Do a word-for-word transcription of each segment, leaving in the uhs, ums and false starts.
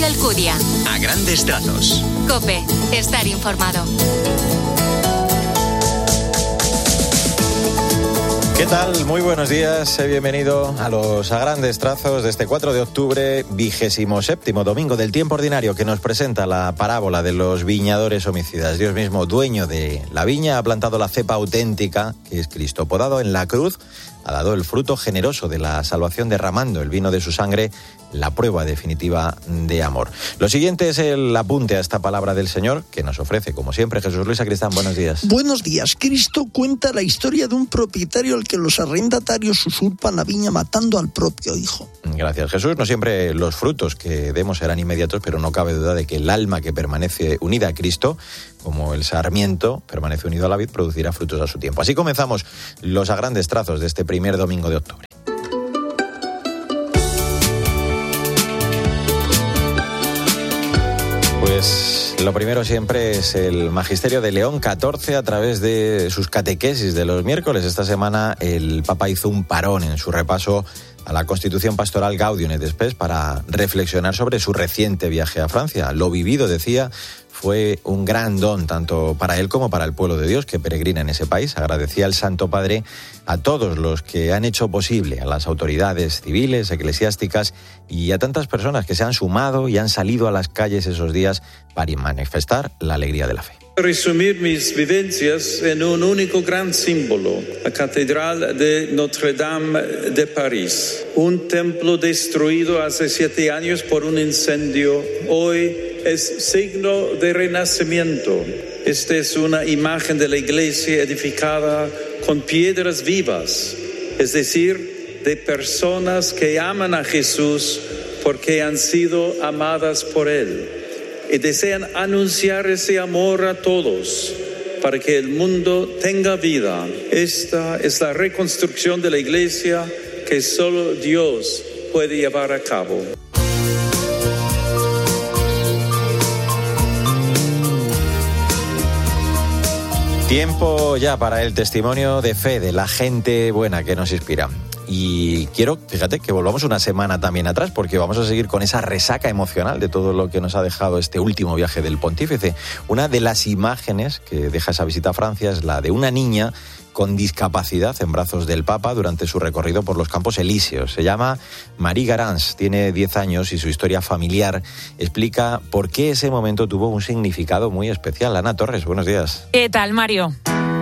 Mario Alcudia. A grandes trazos. COPE. Estar informado. ¿Qué tal? Muy buenos días. Bienvenido a los A Grandes Trazos de este cuatro de octubre, vigésimo séptimo domingo del tiempo ordinario, que nos presenta la parábola de los viñadores homicidas. Dios mismo, dueño de la viña, ha plantado la cepa auténtica, que es Cristo. Podado en la cruz, ha dado el fruto generoso de la salvación, derramando el vino de su sangre, la prueba definitiva de amor. Lo siguiente es el apunte a esta palabra del Señor, que nos ofrece, como siempre, Jesús Luis Sacristán. Buenos días. Buenos días. Cristo cuenta la historia de un propietario al que los arrendatarios usurpan la viña matando al propio hijo. Gracias, Jesús. No siempre los frutos que demos serán inmediatos, pero no cabe duda de que el alma que permanece unida a Cristo, como el sarmiento permanece unido a la vid, producirá frutos a su tiempo. Así comenzamos los A Grandes Trazos de este primer domingo de octubre. Pues lo primero siempre es el Magisterio de León catorce a través de sus catequesis de los miércoles. Esta semana el Papa hizo un parón en su repaso a la Constitución Pastoral Gaudium et Spes para reflexionar sobre su reciente viaje a Francia. Lo vivido, decía, fue un gran don tanto para él como para el pueblo de Dios que peregrina en ese país. Agradecía al Santo Padre a todos los que han hecho posible, a las autoridades civiles, eclesiásticas y a tantas personas que se han sumado y han salido a las calles esos días para manifestar la alegría de la fe. Resumir mis vivencias en un único gran símbolo, la Catedral de Notre-Dame de París. Un templo destruido hace siete años por un incendio, hoy es signo de renacimiento. Esta es una imagen de la iglesia edificada con piedras vivas, es decir, de personas que aman a Jesús porque han sido amadas por Él y desean anunciar ese amor a todos para que el mundo tenga vida. Esta es la reconstrucción de la iglesia que solo Dios puede llevar a cabo. Tiempo ya para el testimonio de fe de la gente buena que nos inspira. Y quiero, fíjate, que volvamos una semana también atrás, porque vamos a seguir con esa resaca emocional de todo lo que nos ha dejado este último viaje del pontífice. Una de las imágenes que deja esa visita a Francia es la de una niña con discapacidad en brazos del Papa durante su recorrido por los Campos Elíseos. Se llama Marie Garance, tiene diez años y su historia familiar explica por qué ese momento tuvo un significado muy especial. Ana Torres, buenos días. ¿Qué tal, Mario?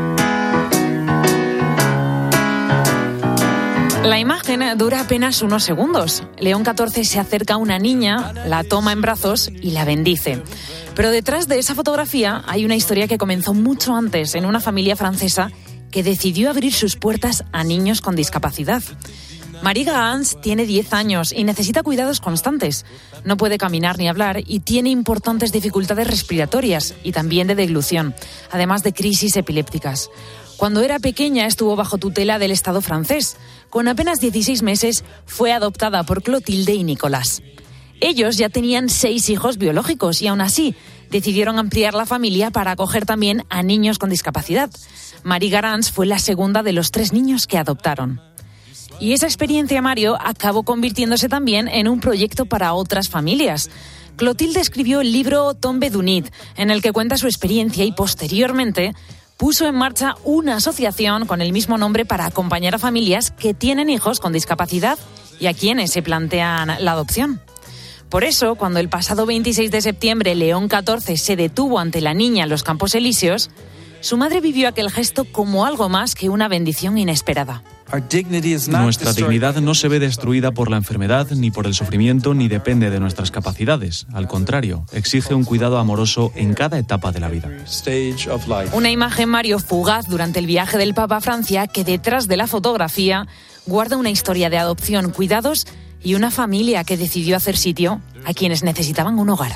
La imagen dura apenas unos segundos. León catorce se acerca a una niña, la toma en brazos y la bendice. Pero detrás de esa fotografía hay una historia que comenzó mucho antes en una familia francesa que decidió abrir sus puertas a niños con discapacidad. Marie Garance tiene diez años y necesita cuidados constantes. No puede caminar ni hablar y tiene importantes dificultades respiratorias y también de deglución, además de crisis epilépticas. Cuando era pequeña estuvo bajo tutela del Estado francés. Con apenas dieciséis meses fue adoptada por Clotilde y Nicolás. Ellos ya tenían seis hijos biológicos y aún así decidieron ampliar la familia para acoger también a niños con discapacidad. Marie Garance fue la segunda de los tres niños que adoptaron. Y esa experiencia, Mario, acabó convirtiéndose también en un proyecto para otras familias. Clotilde escribió el libro Tombe d'Unit, en el que cuenta su experiencia y posteriormente puso en marcha una asociación con el mismo nombre para acompañar a familias que tienen hijos con discapacidad y a quienes se plantean la adopción. Por eso, cuando el pasado veintiséis de septiembre León catorce se detuvo ante la niña en los Campos Elíseos, su madre vivió aquel gesto como algo más que una bendición inesperada. Nuestra dignidad no se ve destruida por la enfermedad, ni por el sufrimiento, ni depende de nuestras capacidades. Al contrario, exige un cuidado amoroso en cada etapa de la vida. Una imagen, Mario, fugaz durante el viaje del Papa a Francia, que detrás de la fotografía guarda una historia de adopción, cuidados y una familia que decidió hacer sitio a quienes necesitaban un hogar.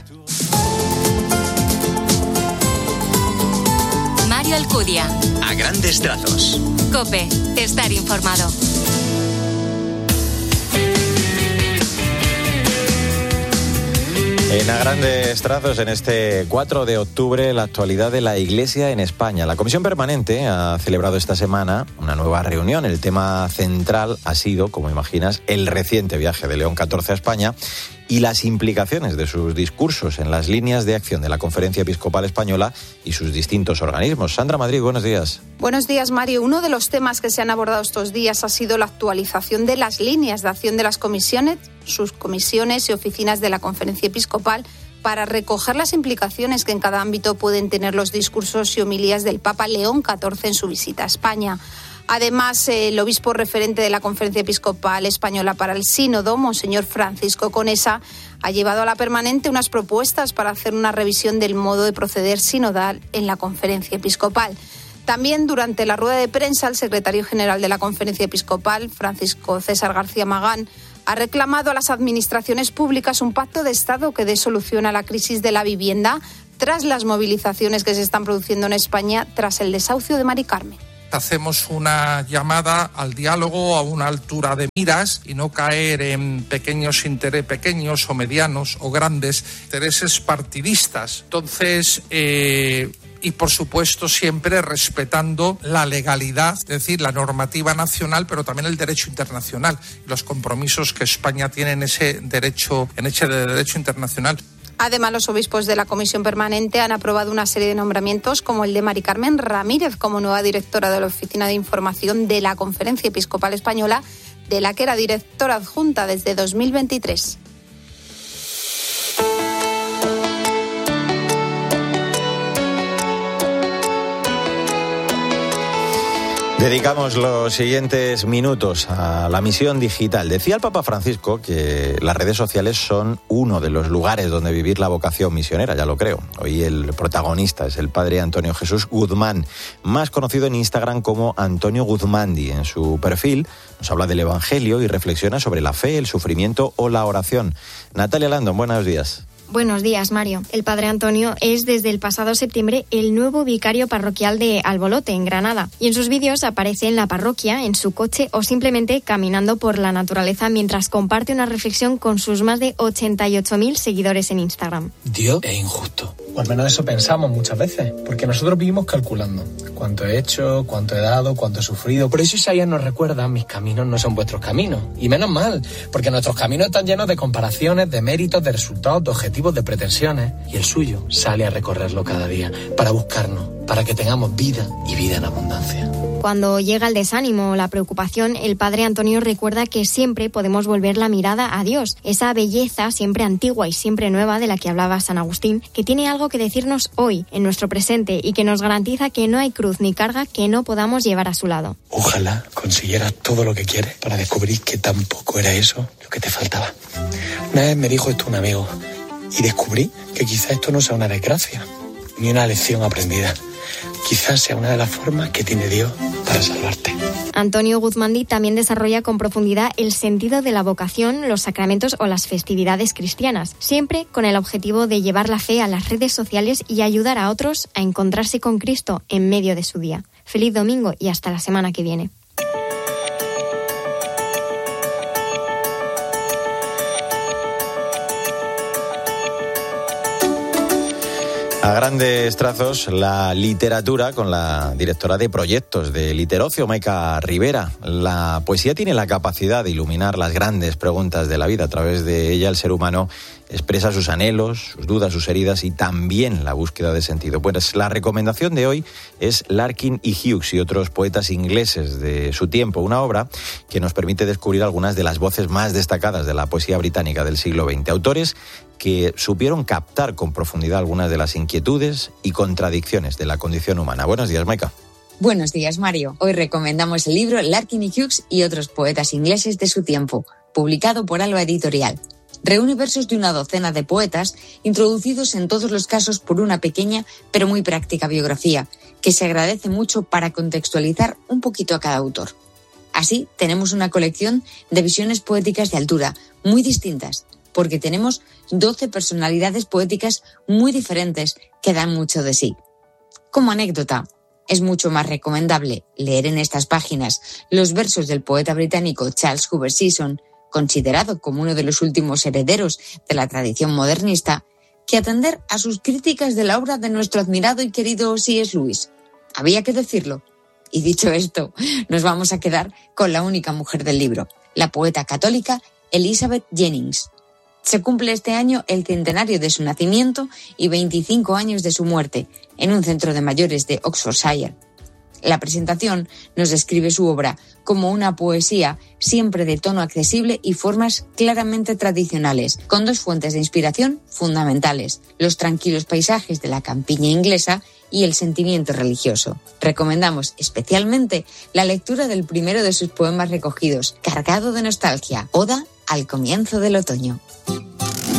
Mario Alcudia. A grandes trazos. COPE. Estar informado. En A Grandes Trazos, en este cuatro de octubre, la actualidad de la Iglesia en España. La Comisión Permanente ha celebrado esta semana una nueva reunión. El tema central ha sido, como imaginas, el reciente viaje de León catorce a España y las implicaciones de sus discursos en las líneas de acción de la Conferencia Episcopal Española y sus distintos organismos. Sandra Madrid, buenos días. Buenos días, Mario. Uno de los temas que se han abordado estos días ha sido la actualización de las líneas de acción de las comisiones, sus comisiones y oficinas de la Conferencia Episcopal para recoger las implicaciones que en cada ámbito pueden tener los discursos y homilías del Papa León catorce en su visita a España. Además, el obispo referente de la Conferencia Episcopal Española para el Sínodo, Monseñor Francisco Conesa, ha llevado a la permanente unas propuestas para hacer una revisión del modo de proceder sinodal en la Conferencia Episcopal. También durante la rueda de prensa, el secretario general de la Conferencia Episcopal, Francisco César García Magán, ha reclamado a las administraciones públicas un pacto de Estado que dé solución a la crisis de la vivienda tras las movilizaciones que se están produciendo en España tras el desahucio de Mari Carmen. Hacemos una llamada al diálogo a una altura de miras y no caer en pequeños intereses, pequeños o medianos o grandes intereses partidistas. Entonces, eh, y por supuesto siempre respetando la legalidad, es decir, la normativa nacional, pero también el derecho internacional, los compromisos que España tiene en ese derecho, en ese derecho internacional. Además, los obispos de la Comisión Permanente han aprobado una serie de nombramientos como el de Mari Carmen Ramírez como nueva directora de la Oficina de Información de la Conferencia Episcopal Española, de la que era directora adjunta desde dos mil veintitrés. Dedicamos los siguientes minutos a la misión digital. Decía el Papa Francisco que las redes sociales son uno de los lugares donde vivir la vocación misionera, ya lo creo. Hoy el protagonista es el padre Antonio Jesús Guzmán, más conocido en Instagram como Antonio Guzmandi. En su perfil nos habla del Evangelio y reflexiona sobre la fe, el sufrimiento o la oración. Natalia Landon, buenos días. Buenos días, Mario. El padre Antonio es desde el pasado septiembre el nuevo vicario parroquial de Albolote, en Granada. Y en sus vídeos aparece en la parroquia, en su coche o simplemente caminando por la naturaleza mientras comparte una reflexión con sus más de ochenta y ocho mil seguidores en Instagram. Dios es injusto. O al menos eso pensamos muchas veces, porque nosotros vivimos calculando cuánto he hecho, cuánto he dado, cuánto he sufrido. Por eso Isaías nos recuerda, mis caminos no son vuestros caminos. Y menos mal, porque nuestros caminos están llenos de comparaciones, de méritos, de resultados, de objetivos, de pretensiones, y el suyo sale a recorrerlo cada día para buscarnos, para que tengamos vida y vida en abundancia. Cuando llega el desánimo o la preocupación, el padre Antonio recuerda que siempre podemos volver la mirada a Dios, esa belleza siempre antigua y siempre nueva de la que hablaba San Agustín, que tiene algo que decirnos hoy, en nuestro presente, y que nos garantiza que no hay cruz ni carga que no podamos llevar a su lado. Ojalá consiguieras todo lo que quieres para descubrir que tampoco era eso lo que te faltaba. Una vez me dijo esto un amigo, y descubrí que quizá esto no sea una desgracia, ni una lección aprendida. Quizás sea una de las formas que tiene Dios para salvarte. Antonio Guzmandi también desarrolla con profundidad el sentido de la vocación, los sacramentos o las festividades cristianas, siempre con el objetivo de llevar la fe a las redes sociales y ayudar a otros a encontrarse con Cristo en medio de su día. Feliz domingo y hasta la semana que viene. A grandes trazos, la literatura con la directora de proyectos de Literocio, Maica Rivera. La poesía tiene la capacidad de iluminar las grandes preguntas de la vida. A través de ella el ser humano expresa sus anhelos, sus dudas, sus heridas y también la búsqueda de sentido. Pues la recomendación de hoy es Larkin y Hughes y otros poetas ingleses de su tiempo, una obra que nos permite descubrir algunas de las voces más destacadas de la poesía británica del siglo veinte. Autores que supieron captar con profundidad algunas de las inquietudes y contradicciones de la condición humana. Buenos días, Maica. Buenos días, Mario. Hoy recomendamos el libro Larkin y Hughes y otros poetas ingleses de su tiempo, publicado por Alba Editorial. Reúne versos de una docena de poetas, introducidos en todos los casos por una pequeña pero muy práctica biografía, que se agradece mucho para contextualizar un poquito a cada autor. Así, tenemos una colección de visiones poéticas de altura, muy distintas, porque tenemos doce personalidades poéticas muy diferentes que dan mucho de sí. Como anécdota, es mucho más recomendable leer en estas páginas los versos del poeta británico Charles Hoover Sisson, considerado como uno de los últimos herederos de la tradición modernista, que atender a sus críticas de la obra de nuestro admirado y querido C S Lewis. Había que decirlo. Y dicho esto, nos vamos a quedar con la única mujer del libro, la poeta católica Elizabeth Jennings. Se cumple este año el centenario de su nacimiento y veinticinco años de su muerte, en un centro de mayores de Oxfordshire. La presentación nos describe su obra como una poesía siempre de tono accesible y formas claramente tradicionales, con dos fuentes de inspiración fundamentales: los tranquilos paisajes de la campiña inglesa y el sentimiento religioso. Recomendamos especialmente la lectura del primero de sus poemas recogidos, cargado de nostalgia, Oda al comienzo del otoño.